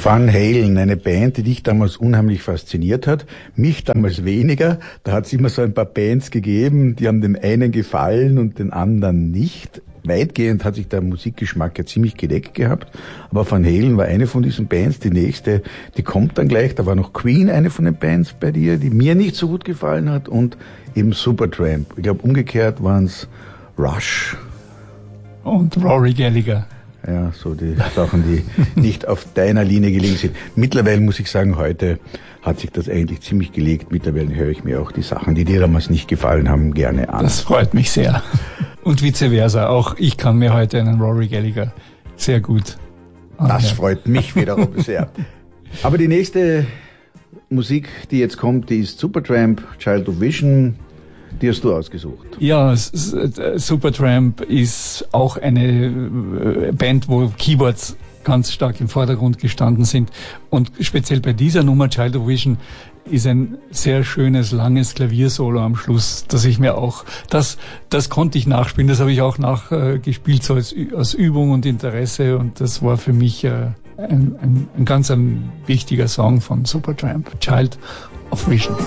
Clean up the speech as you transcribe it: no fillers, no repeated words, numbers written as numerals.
Van Halen, eine Band, die dich damals unheimlich fasziniert hat, mich damals weniger. Da hat es immer so ein paar Bands gegeben, die haben dem einen gefallen und den anderen nicht. Weitgehend hat sich der Musikgeschmack ja ziemlich gedeckt gehabt, aber Van Halen war eine von diesen Bands. Die nächste, die kommt dann gleich, da war noch Queen, eine von den Bands bei dir, die mir nicht so gut gefallen hat, und eben Supertramp. Ich glaube, umgekehrt waren es Rush und Rory Gallagher. Ja, so die Sachen, die nicht auf deiner Linie gelegen sind. Mittlerweile muss ich sagen, heute hat sich das eigentlich ziemlich gelegt. Mittlerweile höre ich mir auch die Sachen, die dir damals nicht gefallen haben, gerne an. Das freut mich sehr. Und vice versa. Auch ich kann mir heute einen Rory Gallagher sehr gut anhören. Das freut mich wiederum sehr. Aber die nächste Musik, die jetzt kommt, die ist Supertramp, Child of Vision. Die hast du ausgesucht. Ja, Supertramp ist auch eine Band, wo Keyboards ganz stark im Vordergrund gestanden sind. Und speziell bei dieser Nummer, Child of Vision, ist ein sehr schönes, langes Klaviersolo am Schluss, dass ich mir auch, das konnte ich nachspielen, das habe ich auch nachgespielt, so aus Übung und Interesse, und das war für mich ein ganz wichtiger Song von Supertramp, Child of Vision.